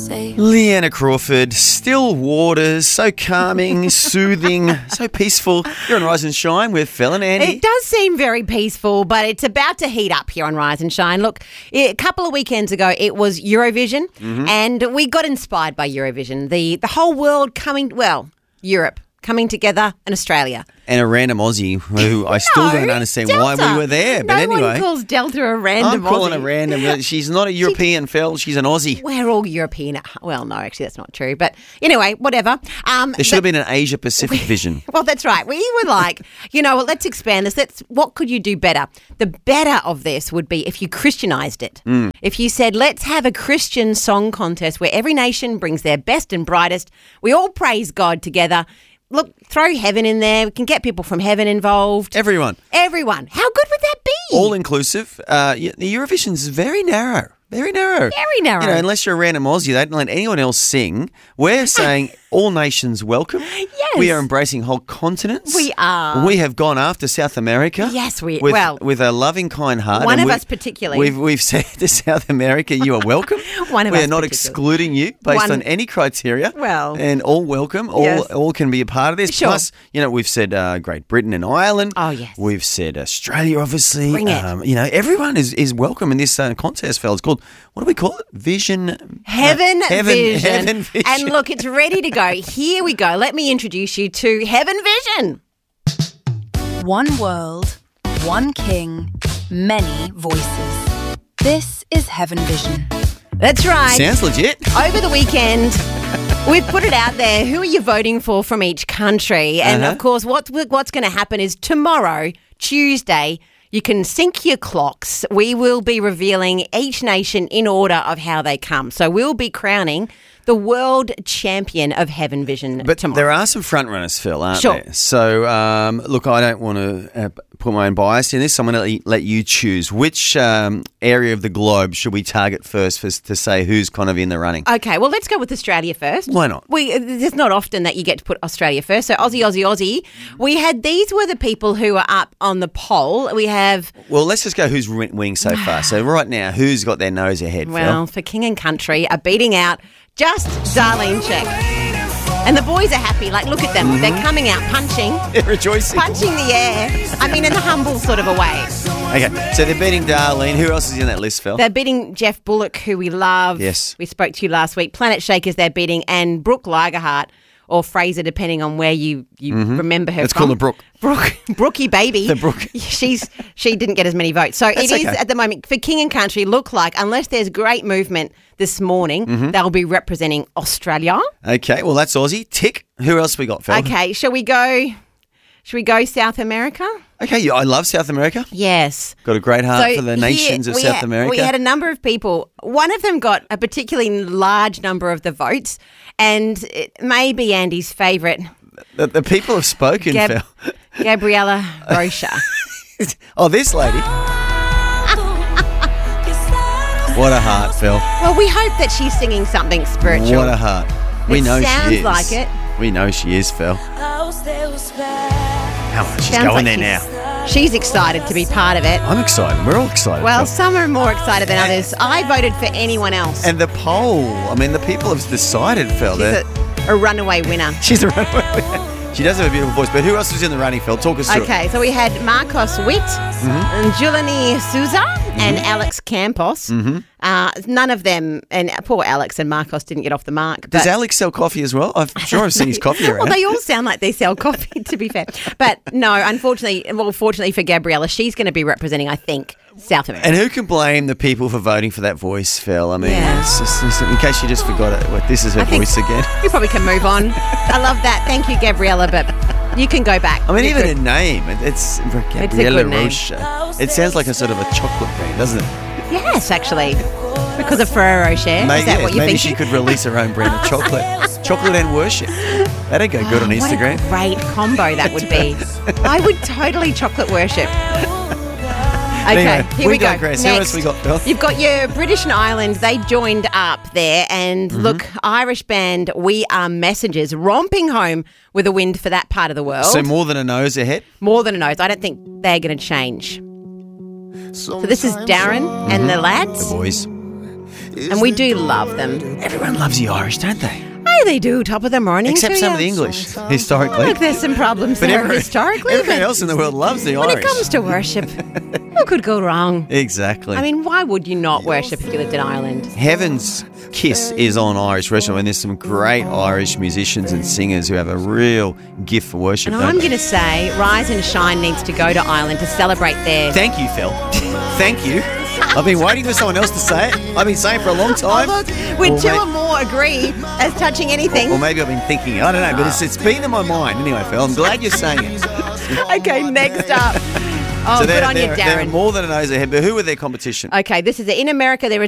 Leanna Crawford, still waters, so calming, soothing, so peaceful. You're on Rise and Shine with Phil and Andy. It does seem very peaceful, but it's about to heat up here on Rise and Shine. Look, a couple of weekends ago, it was Eurovision, and we got inspired by Eurovision. The whole world Europe coming together, and Australia. And a random Aussie who I still don't understand Delta. why we were there. But no anyway. one calls Delta a random I'm calling Aussie. her random. She's not a European, Phil. She's an Aussie. We're all European. Well, no, actually, that's not true. But anyway, whatever. There should have been an Asia-Pacific vision. Well, that's right. We were like, let's expand this. What could you do better? The better of this would be if you Christianized it. If you said, let's have a Christian song contest where every nation brings their best and brightest. We all praise God together. Look, throw heaven in there. We can get people from heaven involved. Everyone. How good would that be? All inclusive. The Eurovision's very narrow. Very narrow. Very narrow. Unless you're a random Aussie, they don't let anyone else sing. We're saying all nations welcome. Yes. We are embracing whole continents. We are. We have gone after South America. Yes, with a loving, kind heart. One of us particularly. We've said to South America, you are welcome. We are not excluding you based on any criteria. Well. And all welcome. All can be a part of this. Sure. Plus, we've said Great Britain and Ireland. Oh, yes. We've said Australia, obviously. Bring it. Everyone is welcome in this contest, fellas. It's called, what do we call it? Heaven Vision. Heaven Vision. And look, it's ready to go. Here we go. Let me introduce you to Heaven Vision. One world, one king, many voices. This is Heaven Vision. That's right. Sounds legit. Over the weekend, we've put it out there. Who are you voting for from each country? And, of course, what's going to happen is tomorrow, Tuesday, you can sync your clocks. We will be revealing each nation in order of how they come. So we'll be crowning the world champion of Heaven Vision tomorrow. There are some front runners, Phil, aren't Sure. there? So, look, I don't want to put my own bias in this. I'm going to let you choose. Which area of the globe should we target first to say who's kind of in the running? Okay, well, let's go with Australia first. Why not? It's not often that you get to put Australia first. So Aussie. These were the people who are up on the poll. Well, let's just go who's winning so far. So right now, who's got their nose ahead, Well, for King and Country are beating out just Darlene Zschech. And the boys are happy. Like, look at them. They're coming out punching. They're rejoicing. Punching the air. I mean, in a humble sort of a way. Okay, so they're beating Darlene. Who else is in that list, Phil? They're beating Jeff Bullock, who we love. Yes. We spoke to you last week. Planet Shakers they're beating, and Brooke Lagerhart, or Fraser, depending on where you remember her Let's from. call her Brooke. Brookie baby. The Brooke. She didn't get as many votes. So That's it is okay. at the moment, for King and Country, look like, unless there's great movement this morning, they'll be representing Australia. Okay, well, that's Aussie. Tick. Who else we got, Phil? Okay, shall we go South America? Okay, yeah, I love South America. Yes. Got a great heart So for the here nations of South America. We had a number of people. One of them got a particularly large number of the votes, and it may be Andy's favourite, The people have spoken, Phil. Gabriella Rocha. Oh, this lady. What a heart, Phil. Well, we hope that she's singing something spiritual. What a heart. We It know sounds she is. like it. We know she is, Phil. Come on, she's Sounds going like there now. She's excited to be part of it. I'm excited. We're all excited. Well, Phil. some are more excited than others. I voted for anyone else. And the poll, I mean, the people have decided, Phil. She's a runaway winner. She's a runaway. She does have a beautiful voice, but who else was in the running, Phil? Talk us through it. Okay, so we had Marcos Witt, and Julani Souza, and Alex Campos. None of them, and poor Alex and Marcos didn't get off the mark. Does Alex sell coffee as well? I'm sure I've seen his coffee around. Well, they all sound like they sell coffee, to be fair. But no, fortunately for Gabriella, she's going to be representing, I think, South America. And who can blame the people for voting for that voice, Phil? I mean, Yeah. it's just, in case you just forgot it, this is her voice again. You probably can move on. I love that. Thank you, Gabriella, but you can go back. I mean, You're even good. her name, it's Gabriella good name. Rocha. It sounds like a sort of a chocolate brand, doesn't it? Yes, actually. Because of Ferrero Rocher. Is that what you're maybe thinking? she could release her own brand of chocolate. Chocolate and worship. That'd go good on Instagram. What a great combo that would be. I would totally chocolate worship. Okay, Anyway, here we go. digress. Who else we got, Phil? You've got your British and Ireland. They joined up there. And look, Irish band We Are Messengers romping home with a win for that part of the world. So more than a nose ahead? More than a nose. I don't think they're going to change. So this is Darren and the lads. The boys. And we do love them. Everyone loves the Irish, don't they? Oh, they do, top of the morning. Except so, some yeah. of the English, historically. Look, there's some problems there historically. Everyone but else in the world loves the when Irish. it comes to worship, who could go wrong? Exactly. I mean, why would you not worship if you lived in Ireland? Heaven's Kiss is on Irish Restaurant, and there's some great Irish musicians and singers who have a real gift for worship. And don't I'm they? going to say Rise and Shine needs to go to Ireland to celebrate their... Thank you, Phil. Thank you. I've been waiting for someone else to say it. I've been saying it for a long time. When Or two may- or more agree as touching anything. Or maybe I've been thinking it. I don't know, but it's been in my mind. Anyway, Phil, I'm glad you're saying it. Okay, next up. Oh, So good on you, they're Darren. more than a nose ahead, but who were their competition? Okay, this is in America. There are